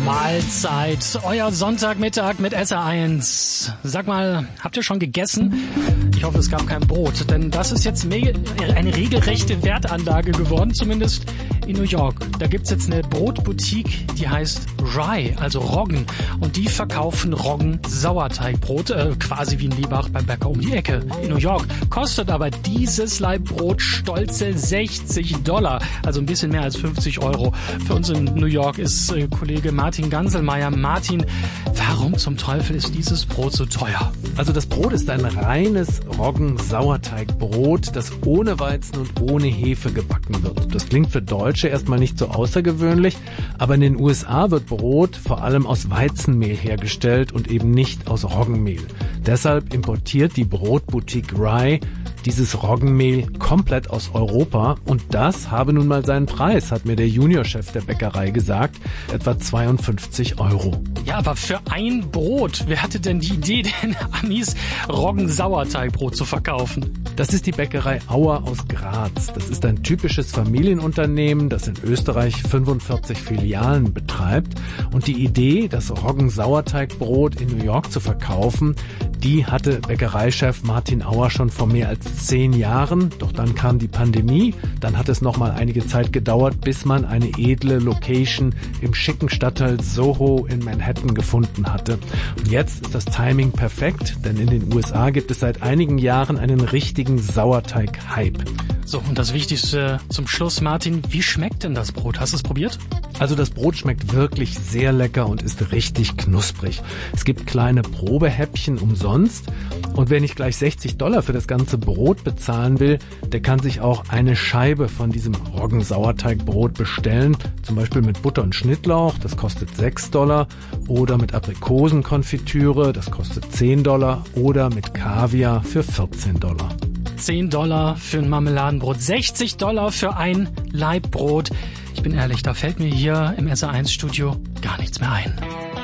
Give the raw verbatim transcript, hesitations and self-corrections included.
Mahlzeit, euer Sonntagmittag mit S R eins. Sag mal, habt ihr schon gegessen? Ich hoffe, es gab kein Brot, denn das ist jetzt eine regelrechte Wertanlage geworden, zumindest in New York. Da gibt's jetzt eine Brotboutique, die heißt Rye, also Roggen. Und die verkaufen Roggen-Sauerteigbrot, äh, quasi wie in Liebach beim Bäcker um die Ecke. In New York kostet aber dieses Laib Brot stolze sechzig Dollar, also ein bisschen mehr als fünfzig Euro. Für uns in New York ist äh, Kollege Martin Ganselmeier. Martin, warum zum Teufel ist dieses Brot so teuer? Also das Brot ist ein reines Roggen-Sauerteigbrot, das ohne Weizen und ohne Hefe gebacken wird. Das klingt für Deutsche erstmal nicht so außergewöhnlich, aber in den U S A wird Brot vor allem aus Weizenmehl hergestellt und eben nicht aus Roggenmehl. Deshalb importiert die Brotboutique Rye dieses Roggenmehl komplett aus Europa und das habe nun mal seinen Preis, hat mir der Juniorchef der Bäckerei gesagt, etwa zweiundfünfzig Euro. Ja, aber für ein Brot, wer hatte denn die Idee, den Amis Roggen-Sauerteigbrot zu verkaufen? Das ist die Bäckerei Auer aus Graz. Das ist ein typisches Familienunternehmen, das in Österreich fünfundvierzig Filialen betreibt. Und die Idee, das Roggen-Sauerteigbrot in New York zu verkaufen, die hatte Bäckereichef Martin Auer schon vor mehr als zehn Jahren. Doch dann kam die Pandemie. Dann hat es noch mal einige Zeit gedauert, bis man eine edle Location im schicken Stadtteil Soho in Manhattan gefunden hatte. Und jetzt ist das Timing perfekt, denn in den U S A gibt es seit einigen Jahren einen richtigen Sauerteig-Hype. So, und das Wichtigste zum Schluss, Martin, wie schmeckt denn das Brot? Hast du es probiert? Also das Brot schmeckt wirklich sehr lecker und ist richtig knusprig. Es gibt kleine Probehäppchen umsonst und wer nicht gleich sechzig Dollar für das ganze Brot bezahlen will, der kann sich auch eine Scheibe von diesem Roggen-Sauerteigbrot bestellen, zum Beispiel mit Butter und Schnittlauch, das kostet sechs Dollar, oder mit Aprikosenkonfitüre, das kostet zehn Dollar, oder mit Kaviar für vierzehn Dollar. zehn Dollar für ein Marmeladenbrot, sechzig Dollar für ein Laib Brot. Ich bin ehrlich, da fällt mir hier im S R eins Studio gar nichts mehr ein.